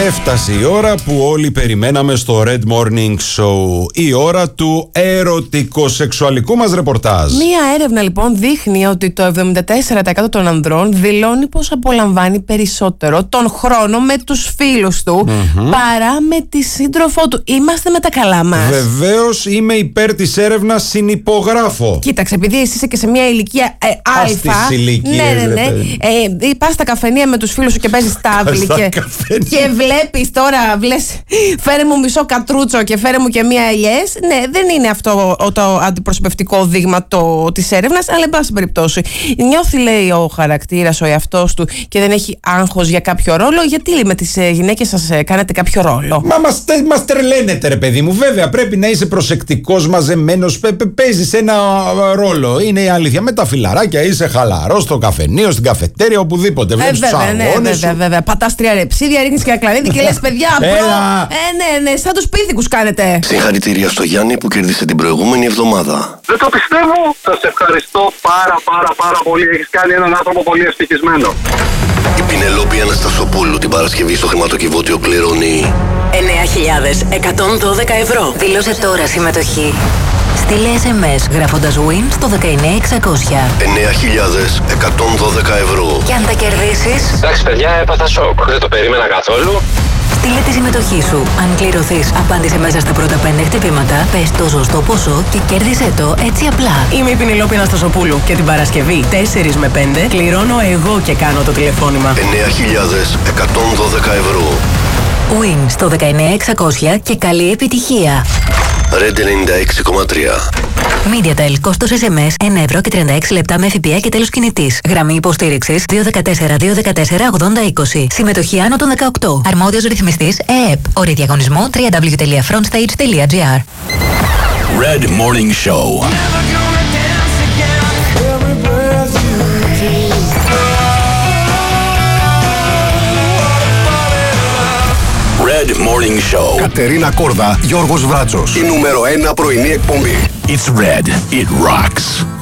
Έφτασε η ώρα που όλοι περιμέναμε στο Red Morning Show. Η ώρα του ερωτικο-σεξουαλικού μας ρεπορτάζ. Μία έρευνα λοιπόν δείχνει ότι το 74% των ανδρών δηλώνει πως απολαμβάνει περισσότερο τον χρόνο με τους φίλους του παρά με τη σύντροφό του. Είμαστε με τα καλά μας. Βεβαίως είμαι υπέρ της έρευνας, συνυπογράφω. Κοίταξε, επειδή εσύ είσαι και σε μια ηλικία αλφα. Στις ηλικίες, ναι. Πας στα καφενεία με τους φίλους σου και παίζεις τάβλη και βλέπεις τώρα, φέρε μου μισό κατρούτσο και φέρε μου και μία ελιές. Ναι, δεν είναι αυτό το αντιπροσωπευτικό δείγμα της έρευνας, αλλά εν πάση περιπτώσει. Νιώθει, λέει, ο χαρακτήρας, ο εαυτός του και δεν έχει άγχος για κάποιο ρόλο. Γιατί με τις γυναίκες σας κάνετε κάποιο ρόλο? Μα μας τρελαίνετε, ρε παιδί μου. Βέβαια, πρέπει να είσαι προσεκτικός, μαζεμένος. Παίζεις ένα ρόλο. Είναι η αλήθεια. Με τα φιλαράκια είσαι χαλαρός στο καφενείο, στην καφετέρια, οπουδήποτε. Βλέπεις τους αγώνες. Βέβαια. Πατάς 3 ρεψίδια, ρίχνεις και ένα κλαρίνι και λες, παιδιά, ναι, σαν τους πίθηκους κάνετε. Συγχαρητήρια στο Γιάννη που κέρδισε την προηγούμενη εβδομάδα. Δεν το πιστεύω. Σας ευχαριστώ πάρα πολύ. Έχεις κάνει έναν άνθρωπο πολύ ευτυχισμένο. Η Πινελόπη Αναστασοπούλου την Παρασκευή στο χρηματοκιβώτιο κληρώνει 9.112 ευρώ. Δήλωσε τώρα συμμετοχή. Στείλε SMS γράφοντας WIN στο 19600. 9.112 ευρώ. Και αν τα κερδίσεις... Εντάξει παιδιά, έπαθα σοκ. Δεν το περίμενα καθόλου. Στείλε τη συμμετοχή σου. Αν κληρωθείς, απάντησε μέσα στα πρώτα 5 χτυπήματα, πες το σωστό ποσό και κέρδισε το έτσι απλά. Είμαι η Πινελόπη Αναστασοπούλου και την Παρασκευή 4 με 5 κληρώνω εγώ και κάνω το τηλεφώνημα. 9.112 ευρώ. WIN στο 19600 και καλή επιτυχία. Red 96,3. MediaTel, κόστος SMS 1 ευρώ και 36 λεπτά με ΦΠΑ και τέλος κινητής. Γραμμή υποστήριξης 214-214-8020. Συμμετοχή άνω των 18. Αρμόδιος ρυθμιστής ΕΕΠ. Όροι διαγωνισμού www.frontstage.gr. Red Morning Show. Red Morning Show. Κατερίνα Κόρδα, Γιώργος Βράτσος. Η νούμερο 1 πρωινή εκπομπή. It's Red. It rocks.